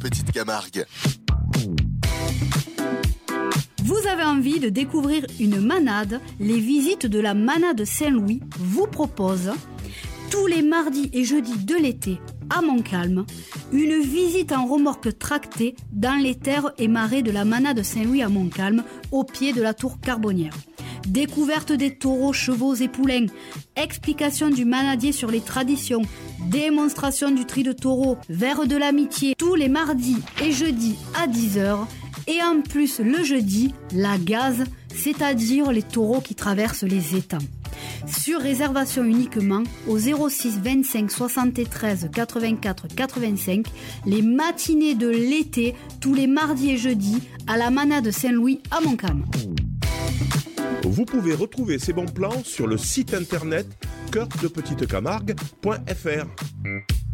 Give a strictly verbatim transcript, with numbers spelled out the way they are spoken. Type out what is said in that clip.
Petite Camargue. Vous avez envie de découvrir une manade? Les visites de la manade Saint-Louis vous proposent, tous les mardis et jeudis de l'été, à Montcalm, une visite en remorque tractée dans les terres et marais de la manade Saint-Louis à Montcalm, au pied de la tour Carbonnière. Découverte des taureaux, chevaux et poulains, explication du manadier sur les traditions, démonstration du tri de taureaux, verre de l'amitié, tous les mardis et jeudis à dix heures. Et en plus, le jeudi, la gaze, c'est-à-dire les taureaux qui traversent les étangs. Sur réservation uniquement au zéro six vingt-cinq soixante-treize quatre-vingt-quatre quatre-vingt-cinq, les matinées de l'été, tous les mardis et jeudis, à la manade Saint-Louis à Montcalm. Vous pouvez retrouver ces bons plans sur le site internet cœur de petite camargue point f r.